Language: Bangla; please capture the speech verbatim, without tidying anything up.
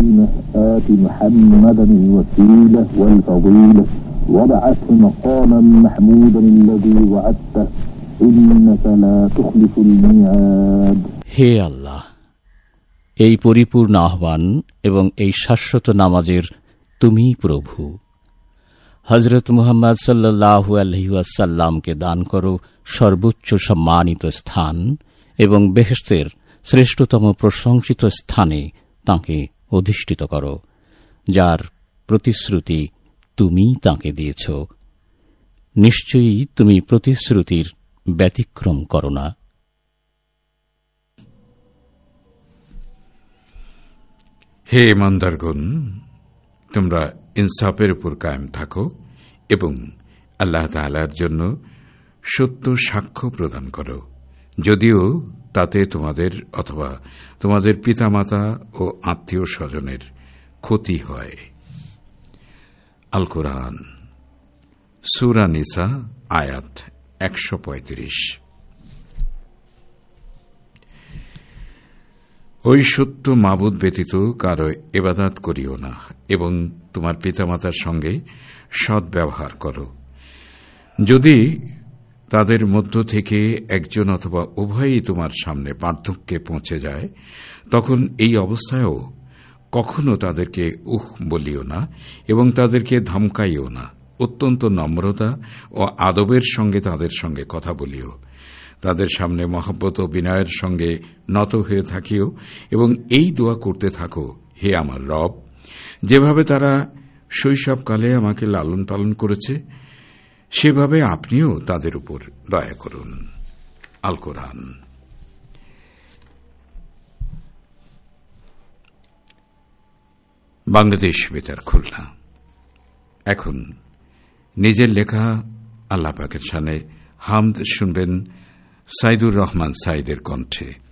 الكريمة آت محمدا الوسيلة والفضيلة وابعثه مقاما محمودا الذي وعدته إنك لا تخلف الميعاد. হে আল্লাহ, এই পরিপূর্ণ আহ্বান এবং এই শাশ্বত নামাজের তুমি প্রভু। হযরত মুহাম্মদ সাল্লাল্লাহু আলাইহি ওয়াসাল্লামকে দান করো সর্বোচ্চ সম্মানিত স্থান এবং বেহেশতের শ্রেষ্ঠতম প্রশংসিত স্থানে তাঁকে অধিষ্ঠিত করো, যার প্রতিশ্রুতি তুমি তাঁকে দিয়েছ। নিশ্চয়ই তুমি প্রতিশ্রুতির ব্যতিক্রম করো না। হে ইমানদারগণ, তোমরা ইনসাফের উপর কায়েম থাকো এবং আল্লাহ তাআলার জন্য সত্য সাক্ষ্য প্রদান করো, যদিও তাতে তোমাদের অথবা তোমাদের পিতামাতা ও আত্মীয় স্বজনের ক্ষতি হয়। আল কোরআন, সূরা নিসা, আয়াত একশো পঁয়ত্রিশ। ওই সত্য মাবুদ ব্যতীত কারো ইবাদত করিও না এবং তোমার পিতামাতার সঙ্গে সদ্ব্যবহার করো। যদি তাদের মধ্য থেকে একজন অথবা উভয়ই তোমার সামনে বার্ধক্যে পৌঁছে যায়, তখন এই অবস্থায়ও কখনো তাদেরকে উহ বলিও না এবং তাদেরকে ধমকাইও না। অত্যন্ত নম্রতা ও আদবের সঙ্গে তাদের সঙ্গে কথা বলিও। তাদের সামনে মহব্বত ও বিনয়ের সঙ্গে নত হয়ে থাকিও এবং এই দোয়া করতে থাকো, হে আমার রব, যেভাবে তারা শৈশবকালে আমাকে লালন পালন করেছে সেভাবে আপনিও তাদের উপর দয়া করুন। আল কোরআন। বাংলাদেশ বেতার, খুলনা। এখন নিজের লেখা আল্লাহ পাকের শানে হামদ শুনবেন সাইদুর রহমান সাইদের কণ্ঠে।